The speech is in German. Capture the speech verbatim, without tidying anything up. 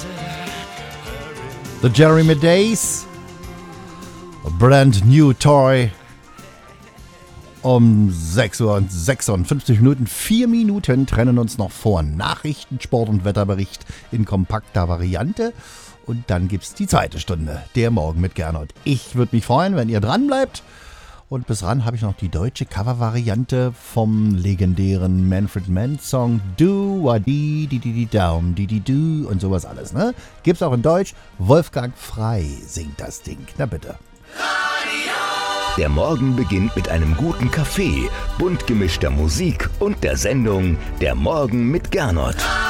The Jeremy Days, a brand new toy. Um sechs Uhr und sechsundfünfzig Minuten, vier Minuten trennen uns noch vor Nachrichten, Sport und Wetterbericht in kompakter Variante. Und dann gibt's die zweite Stunde, der Morgen mit Gernot. Ich würde mich freuen, wenn ihr dran bleibt. Und bis ran habe ich noch die deutsche Covervariante vom legendären Manfred Mann Song Do wa di di di di down di di do und sowas alles, ne? Gibt's auch in Deutsch. Wolfgang Frei singt das Ding. Na bitte. Der Morgen beginnt mit einem guten Kaffee, bunt gemischter Musik und der Sendung Der Morgen mit Gernot.